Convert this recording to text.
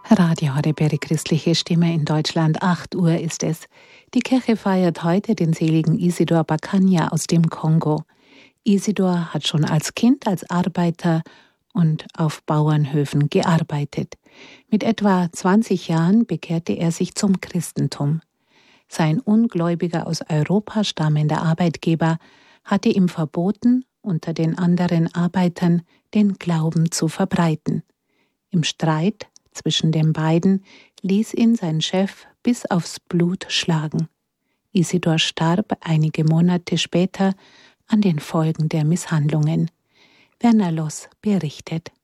Radio Horeb, christliche Stimme in Deutschland, 8 Uhr ist es. Die Kirche feiert heute den seligen Isidor Bakanya aus dem Kongo. Isidor hat schon als Kind als Arbeiter und auf Bauernhöfen gearbeitet. Mit etwa 20 Jahren bekehrte er sich zum Christentum. Sein ungläubiger aus Europa stammender Arbeitgeber hatte ihm verboten, unter den anderen Arbeitern den Glauben zu verbreiten. Im Streit zwischen den beiden ließ ihn sein Chef bis aufs Blut schlagen. Isidor starb einige Monate später an den Folgen der Misshandlungen. Werner Loss berichtet.